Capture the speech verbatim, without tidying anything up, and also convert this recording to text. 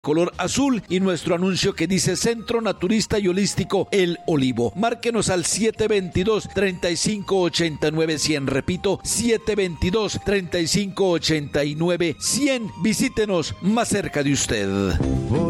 color azul y nuestro anuncio que dice Centro Naturista y Holístico El Olivo. Márquenos al siete dos dos, tres cinco ocho nueve cero cero. Repito, siete dos dos, tres cinco ocho nueve cero cero. Visítenos más cerca de usted.